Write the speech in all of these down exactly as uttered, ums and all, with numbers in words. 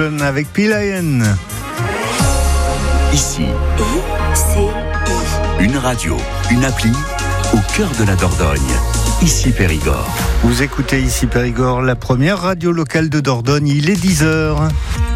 Jeunes avec P-Lion. Ici, I C I. une radio, une appli au cœur de la Dordogne. Ici Périgord. Vous écoutez Ici Périgord, la première radio locale de Dordogne. Il est dix heures.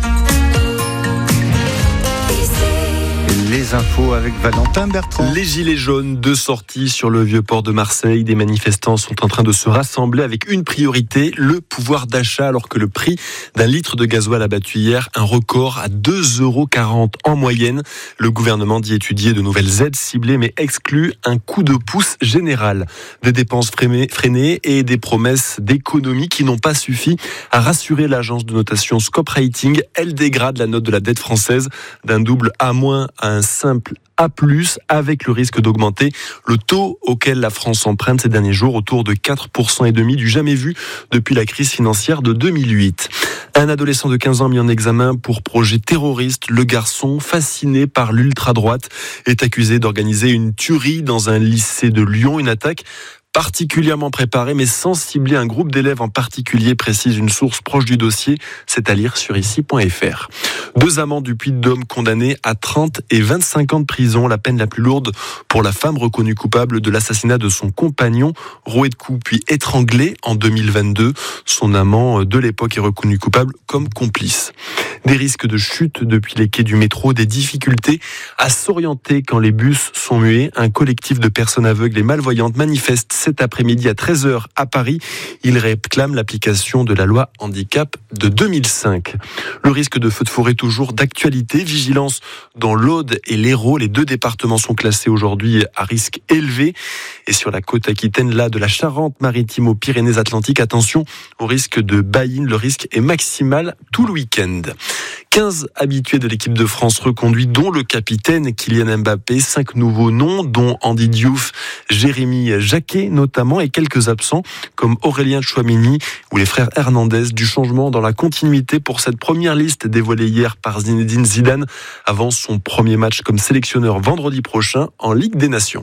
Les infos avec Valentin Bertrand. Les gilets jaunes, deux sorties sur le vieux port de Marseille. Des manifestants sont en train de se rassembler avec une priorité, le pouvoir d'achat, alors que le prix d'un litre de gasoil a battu hier un record à deux euros quarante en moyenne. Le gouvernement dit étudier de nouvelles aides ciblées, mais exclut un coup de pouce général. Des dépenses freinées et des promesses d'économie qui n'ont pas suffi à rassurer l'agence de notation Scope Rating. Elle dégrade la note de la dette française d'un double A- à un simple A plus, avec le risque d'augmenter le taux auquel la France emprunte ces derniers jours, autour de quatre pour cent et demi, du jamais vu depuis la crise financière de deux mille huit. Un adolescent de quinze ans mis en examen pour projet terroriste. Le garçon, fasciné par l'ultra-droite, est accusé d'organiser une tuerie dans un lycée de Lyon, une attaque particulièrement préparée, mais sans cibler un groupe d'élèves en particulier, précise une source proche du dossier. C'est à lire sur ici point f r. Deux amants du Puy-de-Dôme condamnés à trente et vingt-cinq ans de prison, la peine la plus lourde pour la femme reconnue coupable de l'assassinat de son compagnon, roué de coups puis étranglé en deux mille vingt-deux. Son amant de l'époque est reconnu coupable comme complice. Des risques de chute depuis les quais du métro, des difficultés à s'orienter quand les bus sont muets. Un collectif de personnes aveugles et malvoyantes manifeste cet après-midi à treize heures à Paris. Ils réclament l'application de la loi handicap de deux mille cinq. Le risque de feu de forêt toujours d'actualité. Vigilance dans l'Aude et l'Hérault. Les deux départements sont classés aujourd'hui à risque élevé. Et sur la côte aquitaine, là, de la Charente-Maritime aux Pyrénées-Atlantiques, attention au risque de baïne. Le risque est maximal tout le week-end. quinze habitués de l'équipe de France reconduits, dont le capitaine Kylian Mbappé. Cinq nouveaux noms, dont Andy Diouf, Jérémy Jacquet notamment, et quelques absents comme Aurélien Tchouaméni ou les frères Hernandez. Du changement dans la continuité pour cette première liste dévoilée hier par Zinedine Zidane avant son premier match comme sélectionneur vendredi prochain en Ligue des Nations.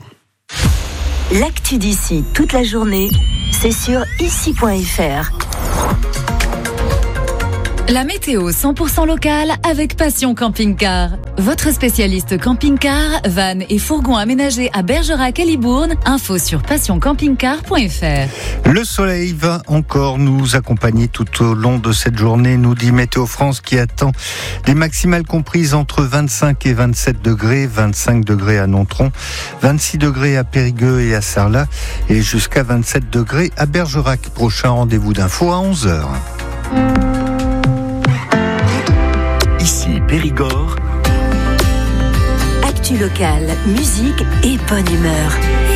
L'actu d'ici toute la journée, c'est sur ici point f r. La météo cent pour cent locale avec Passion Camping-Car. Votre spécialiste camping-car, van et fourgon aménagés à Bergerac et Libourne. Info sur passion camping car point f r. Le soleil va encore nous accompagner tout au long de cette journée, nous dit Météo France, qui attend des maximales comprises entre vingt-cinq et vingt-sept degrés, vingt-cinq degrés à Nontron, vingt-six degrés à Périgueux et à Sarlat, et jusqu'à vingt-sept degrés à Bergerac. Prochain rendez-vous d'info à onze heures. Ici Périgord. Actu locale, musique et bonne humeur.